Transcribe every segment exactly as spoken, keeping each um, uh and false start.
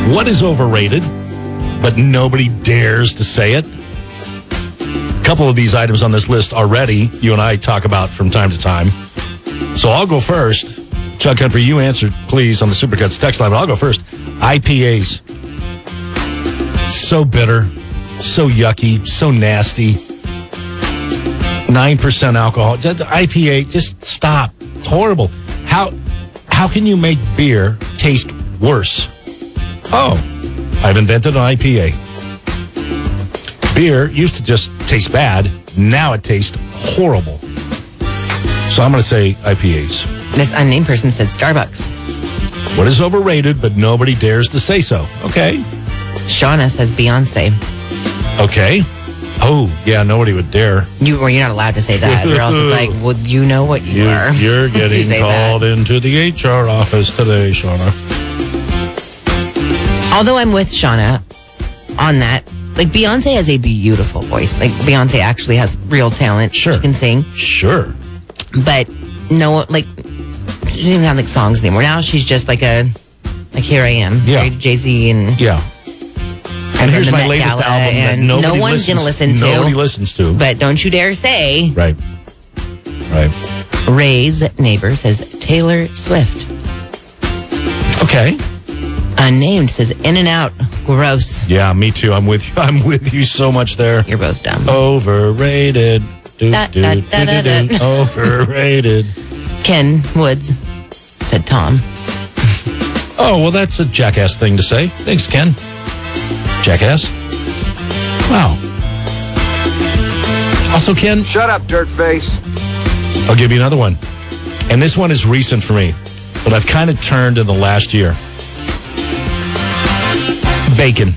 What is overrated, but nobody dares to say it? A couple of these items on this list already, you and I talk about from time to time. So I'll go first. Chuck Country, you answer, please, on the Supercuts text line, but I'll go first. I P As. So bitter, so yucky, so nasty. nine percent alcohol. I P A, just stop. It's horrible. How, how can you make beer taste worse? Oh, I've invented an I P A. Beer used to just taste bad. Now it tastes horrible. So I'm going to say I P As. This unnamed person said Starbucks. What is overrated, but nobody dares to say so? Okay. Shauna says Beyonce. Okay. Oh, yeah, nobody would dare. You, well, you're not allowed to say that. Or else it's like, well, you know what you You're, are. you're getting You called that. into the H R office today, Shauna. Although I'm with Shauna on that, like Beyonce has a beautiful voice. Like Beyonce actually has real talent. Sure. She can sing. Sure. But no, like, she doesn't even have like songs anymore. Now she's just like a, like Here I Am. Yeah. Jay-Z and... Yeah. And here's the my Met latest Gala, album that and nobody no one's listens, gonna listen to. Nobody listens to. But don't you dare say. Right. Right. Ray's neighbor says Taylor Swift. Okay. Unnamed says In and Out. Gross. Yeah, me too. I'm with you. I'm with you so much there. You're both dumb. Overrated. Do, Da, do, da, do, da, do, da, do. da. Overrated. Ken Woods said Tom. Oh, well, that's a jackass thing to say. Thanks, Ken. Jackass. Wow. Also, Ken, Shut up, dirtface. I'll give you another one. And this one is recent for me, but I've kind of turned in the last year. Bacon.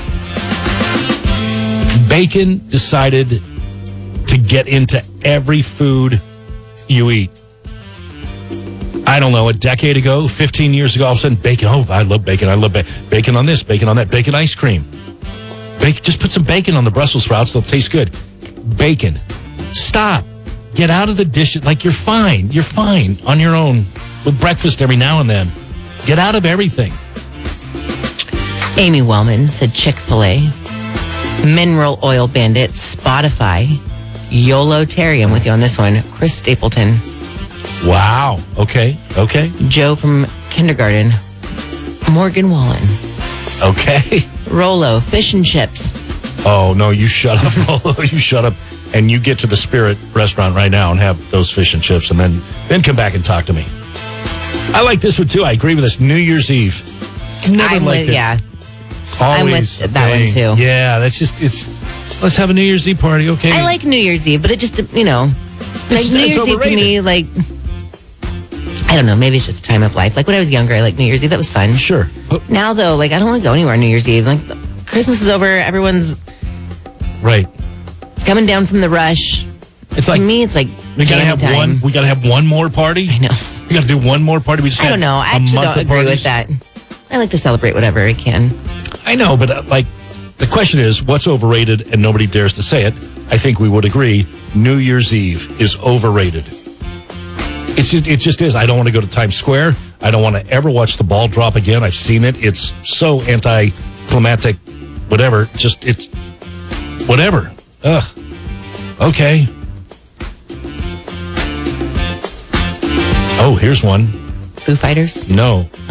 Bacon decided to get into every food you eat. I don't know, a decade ago, fifteen years ago, all of a sudden, bacon. Oh, I love bacon. I love ba- bacon on this, bacon on that, bacon ice cream. Bacon, just put some bacon on the Brussels sprouts. They'll taste good. Bacon. Stop. Get out of the dish. Like, you're fine. You're fine on your own with breakfast every now and then. Get out of everything. Amy Wellman said Chick-fil-A. Mineral Oil Bandit. Spotify. YOLO Terry. I'm with you on this one. Chris Stapleton. Wow. Okay. Okay. Joe from kindergarten. Morgan Wallen. Okay. Rolo. Fish and chips. Oh, no, you shut up. Rolo. You shut up. And you get to the Spirit restaurant right now and have those fish and chips and then, then come back and talk to me. I like this one, too. I agree with this. New Year's Eve. Never I'm liked with, it. yeah. Always I'm with a that one, thing. too. Yeah, that's just, it's, let's have a New Year's Eve party, okay? I like New Year's Eve, but it just, you know, like It's- New it's Year's Eve to me, like, I don't know, maybe it's just a time of life. Like when I was younger, I liked New Year's Eve. That was fun. Sure. Now, though, like, I don't want to go anywhere on New Year's Eve. Like, Christmas is over. Everyone's Right. coming down from the rush. It's to like, me, it's like we gotta jammy have time. one, we gotta have one more party? I know. We gotta do one more party? We just I had don't know. I a actually month don't of agree with parties? that. I like to celebrate whatever I can. I know, but uh, like, the question is, what's overrated and nobody dares to say it? I think we would agree New Year's Eve is overrated. It's just, it just is. I don't want to go to Times Square. I don't want to ever watch the ball drop again. I've seen it. It's so anticlimactic, whatever. Just, it's, whatever. Ugh. Okay. Oh, here's one. Foo Fighters? No.